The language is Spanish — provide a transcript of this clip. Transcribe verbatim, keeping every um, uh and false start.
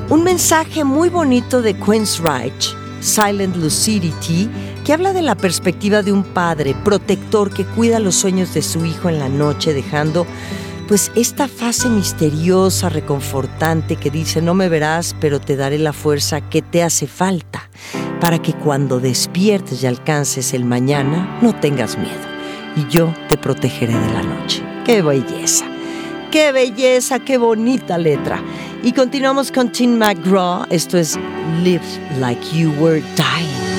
Un mensaje muy bonito de Queen's Reich, Silent Lucidity, que habla de la perspectiva de un padre protector que cuida los sueños de su hijo en la noche, dejando pues esta fase misteriosa, reconfortante que dice: no me verás, pero te daré la fuerza que te hace falta para que cuando despiertes y alcances el mañana no tengas miedo, y yo te protegeré de la noche. ¡Qué belleza! ¡Qué belleza! ¡Qué bonita letra! Y continuamos con Tim McGraw. Esto es Live Like You Were Dying.